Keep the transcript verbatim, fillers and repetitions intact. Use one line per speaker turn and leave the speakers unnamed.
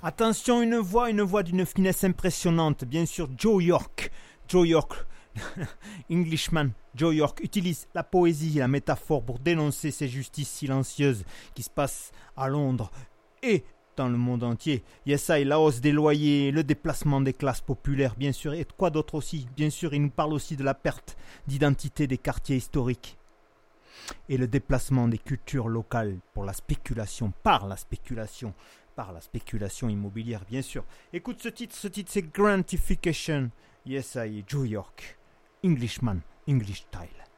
Attention, une voix, une voix d'une finesse impressionnante. Bien sûr, Joe York. Joe York, Englishman. Joe York utilise la poésie et la métaphore pour dénoncer ces justices silencieuses qui se passent à Londres et dans le monde entier. Yes, I, la hausse des loyers, le déplacement des classes populaires, bien sûr, et de quoi d'autre aussi. Bien sûr, il nous parle aussi de la perte d'identité des quartiers historiques et le déplacement des cultures locales pour la spéculation, par la spéculation, par la spéculation immobilière, bien sûr. Écoute ce titre, ce titre c'est Grantification. Yes, I, Joe York, Englishman, English Style.